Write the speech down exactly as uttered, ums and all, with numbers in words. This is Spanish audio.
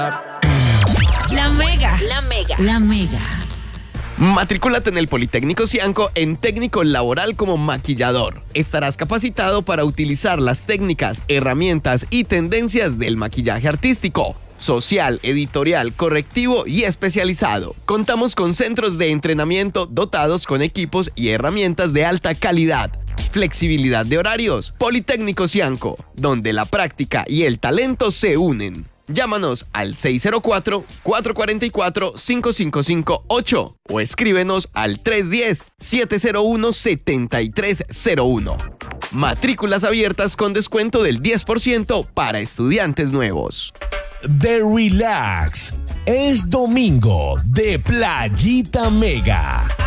La Mega. La Mega. La Mega. Matricúlate en el Politécnico Cianco en técnico laboral como maquillador. Estarás capacitado para utilizar las técnicas, herramientas y tendencias del maquillaje artístico, social, editorial, correctivo y especializado. Contamos con centros de entrenamiento dotados con equipos y herramientas de alta calidad. Flexibilidad de horarios. Politécnico Cianco, donde la práctica y el talento se unen. Llámanos al seis cero cuatro, cuatro cuatro cuatro, cinco cinco cinco ocho o escríbenos al tres uno cero, siete cero uno, siete tres cero uno. Matrículas abiertas con descuento del diez por ciento para estudiantes nuevos. The Relax. Es domingo de Playita Mega.